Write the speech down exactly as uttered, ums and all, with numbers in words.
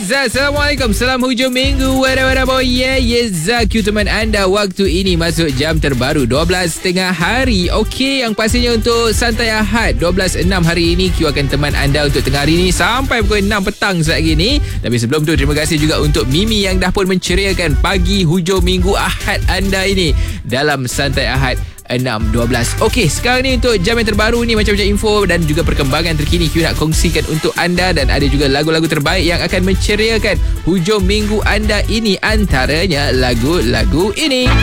Zah, Assalamualaikum. Salam hujung minggu. Wada-wada boy. Yeah, yeah, Zah. Q teman anda. Waktu ini masuk jam terbaru dua belas tengah hari. Okey, yang pastinya untuk Santai Ahad dua belas enam hari ini, Q akan teman anda untuk tengah hari ini sampai pukul enam petang saat ini. Tapi sebelum tu, terima kasih juga untuk Mimi yang dah pun menceriakan pagi hujung minggu Ahad anda ini dalam Santai Ahad enam dua belas. Okey, sekarang ni untuk jam yang terbaru ni, macam-macam info dan juga perkembangan terkini Q nak kongsikan untuk anda, dan ada juga lagu-lagu terbaik yang akan menceriakan hujung minggu anda ini, antaranya lagu-lagu ini.